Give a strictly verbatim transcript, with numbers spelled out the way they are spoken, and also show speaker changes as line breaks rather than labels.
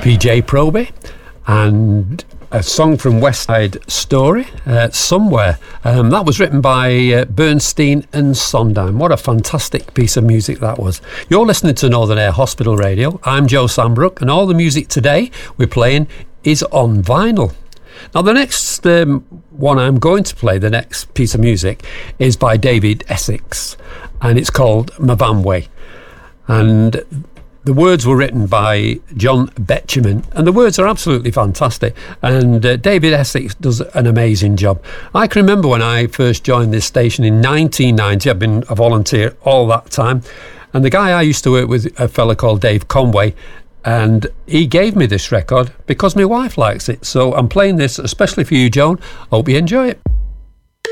P J Proby, and a song from West Side Story, uh, Somewhere. Um, that was written by uh, Bernstein and Sondheim. What a fantastic piece of music that was. You're listening to Northern Air Hospital Radio. I'm Joe Sambrook, and all the music today we're playing is on vinyl. Now, the next um, one I'm going to play, the next piece of music, is by David Essex, and it's called Mavamwe. And the words were written by John Betjeman, and the words are absolutely fantastic. And uh, David Essex does an amazing job. I can remember when I first joined this station in nineteen ninety. I've been a volunteer all that time. And the guy I used to work with, a fella called Dave Conway, and he gave me this record because my wife likes it. So I'm playing this especially for you, Joan. Hope you enjoy it.